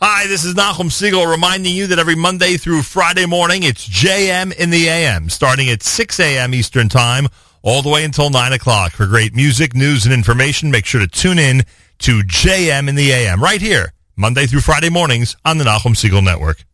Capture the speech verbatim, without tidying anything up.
Hi, this is Nachum Siegel reminding you that every Monday through Friday morning, it's J M in the A M, starting at six a.m. Eastern Time, all the way until nine o'clock. For great music, news, and information, make sure to tune in to J M in the A M, right here, Monday through Friday mornings on the Nachum Siegel Network.